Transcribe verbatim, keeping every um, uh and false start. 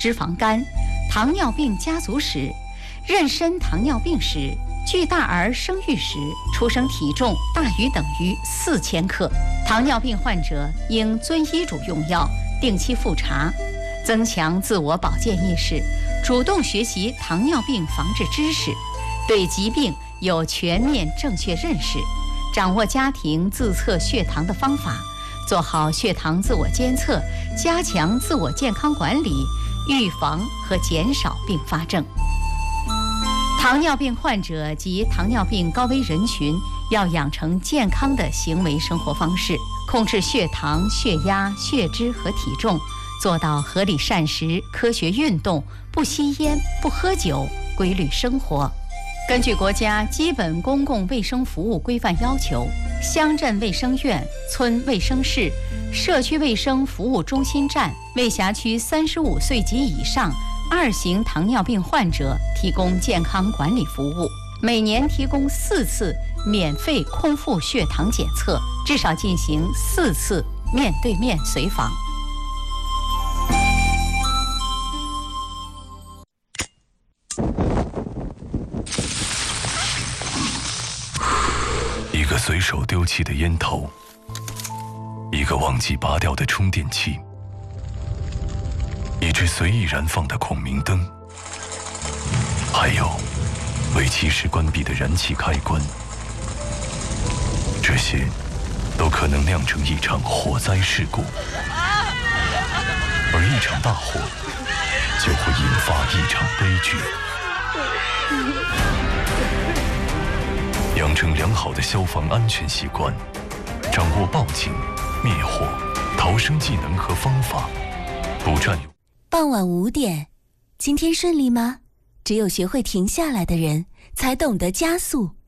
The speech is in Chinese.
脂肪肝、糖尿病家族史、妊娠糖尿病史、巨大儿生育时出生体重大于等于四千克。糖尿病患者应遵医嘱用药，定期复查，增强自我保健意识，主动学习糖尿病防治知识，对疾病有全面正确认识，掌握家庭自测血糖的方法，做好血糖自我监测，加强自我健康管理，预防和减少并发症。糖尿病患者及糖尿病高危人群要养成健康的行为生活方式，控制血糖、血压、血脂和体重，做到合理膳食、科学运动、不吸烟、不喝酒、规律生活。根据国家基本公共卫生服务规范要求，乡镇卫生院、村卫生室、社区卫生服务中心站为辖区三十五岁及以上二型糖尿病患者提供健康管理服务，每年提供四次免费空腹血糖检测，至少进行四次面对面随访。 一个随手丢弃的烟头，一个忘记拔掉的充电器，一只随意燃放的孔明灯，还有未及时关闭的燃气开关，这些都可能酿成一场火灾事故，而一场大火就会引发一场悲剧。养成良好的消防安全习惯，掌握报警、灭火、逃生技能和方法，不占用。 傍晚五点，今天顺利吗？只有学会停下来的人，才懂得加速。